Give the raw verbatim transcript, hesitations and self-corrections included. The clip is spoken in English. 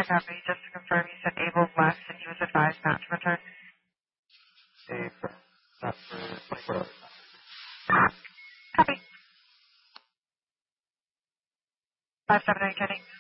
copy. Just to confirm, you said Abel left and he was advised not to return. Hey, not for twenty-four hours. Copy. five seven eight, Kenny.